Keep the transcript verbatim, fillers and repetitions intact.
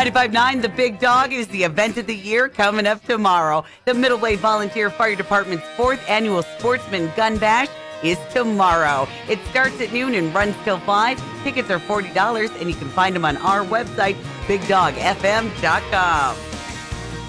ninety-five point nine The Big Dog is the event of the year coming up tomorrow. The Middle Way Volunteer Fire Department's fourth annual Sportsman Gun Bash is tomorrow. It starts at noon and runs till five. Tickets are forty dollars, and you can find them on our website, big dog f m dot com.